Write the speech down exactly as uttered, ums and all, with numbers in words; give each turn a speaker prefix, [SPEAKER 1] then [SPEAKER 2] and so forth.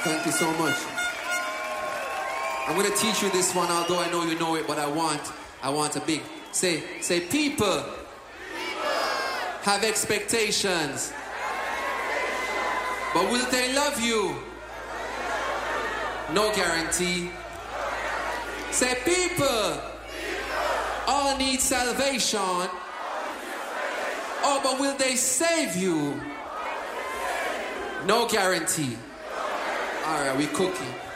[SPEAKER 1] Thank you so much. I'm going to teach you this one, although I know you know it, but I want, I want a big, say, say, people, people. Have expectations, but will they love you? No guarantee. Say, people, people. All need salvation. Oh, but will they save you? No guarantee. All right, we cooking.